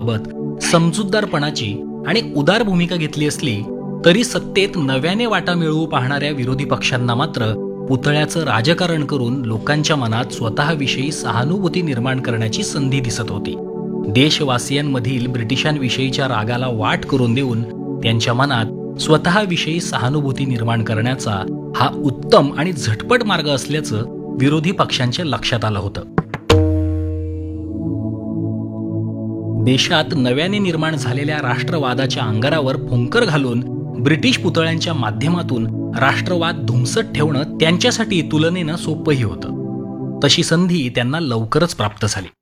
पुतळ्याबाबत समजूतदारपणाची आणि उदार भूमिका घेतली असली तरी सत्तेत नव्याने वाटा मिळवू पाहणाऱ्या विरोधी पक्षांना मात्र पुतळ्याचं राजकारण करून लोकांच्या मनात स्वतःविषयी सहानुभूती निर्माण करण्याची संधी दिसत होती. देशवासियांमधील ब्रिटिशांविषयीच्या रागाला वाट करून देऊन त्यांच्या मनात स्वतःविषयी सहानुभूती निर्माण करण्याचा हा उत्तम आणि झटपट मार्ग असल्याचं विरोधी पक्षांच्या लक्षात आलं होतं. देशात नव्याने निर्माण झालेल्या राष्ट्रवादाच्या अंगारावर फुंकर घालून ब्रिटिश पुतळ्यांच्या माध्यमातून राष्ट्रवाद धुमसत ठेवणं त्यांच्यासाठी तुलनेनं सोपंही होतं. तशी संधी त्यांना लवकरच प्राप्त झाली.